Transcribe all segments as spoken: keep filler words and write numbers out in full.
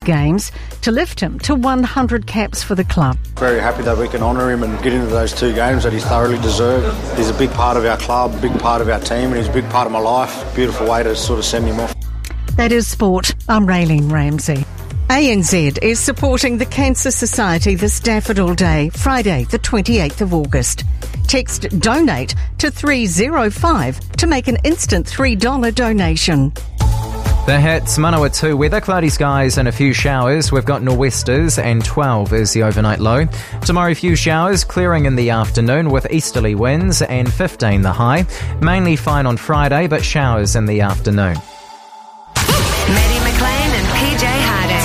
games to lift him to one hundred caps for the club. Very happy that we can honour him and get into those two games that he's thoroughly deserved. He's a big part of our club, a big part of our team, and he's a big part of my life. Beautiful way to sort of send him off. That is sport. I'm Raylene Ramsey. A N Z is supporting the Cancer Society this Daffodil Day, Friday the twenty-eighth of August. Text DONATE to three zero five to make an instant three dollars donation. The hits, Manawatu weather, cloudy skies and a few showers. We've got nor'westers and twelve is the overnight low. Tomorrow, few showers, clearing in the afternoon with easterly winds and fifteen the high. Mainly fine on Friday, but showers in the afternoon. Maddie McLean and P J Harding.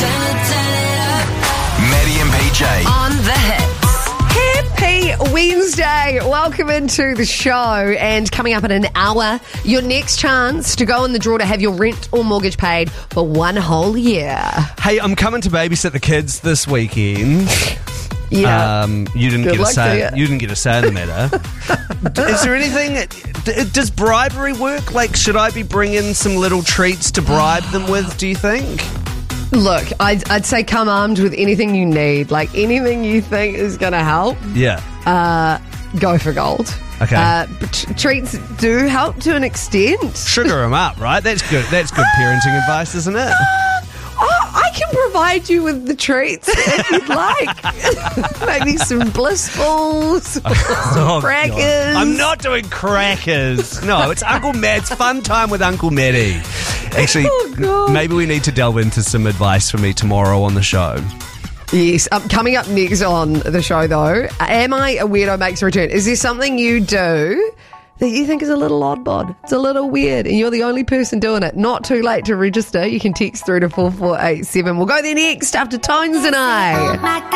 Maddie and P J. On the hits. Happy Wednesday. Welcome into the show. And coming up in an hour, your next chance to go in the draw to have your rent or mortgage paid for one whole year. Hey, I'm coming to babysit the kids this weekend. Yeah. Um, you didn't Good get a luck to say. you. You didn't get a say in the matter. Is there anything? d- Does bribery work? Like, should I be bringing some little treats to bribe them with? Do you think? Look, I'd, I'd say come armed with anything you need. Like anything you think is going to help, Yeah. uh, go for gold. Okay. Uh, but t- treats do help to an extent. Sugar them up, right? That's good. That's good parenting advice, isn't it? Oh, I can provide you with the treats if you'd like. Maybe some bliss balls, some Oh, crackers. God. I'm not doing crackers. No, it's Uncle Matt. It's fun time with Uncle Matty. Actually, Oh, God. maybe we need to delve into some advice for me tomorrow on the show. Yes. Um, coming up next on the show, though, am I a weirdo makes a return? Is there something you do that you think is a little odd bod? It's a little weird, and you're the only person doing it. Not too late to register. You can text through to four four eight seven. We'll go there next after Tones and I.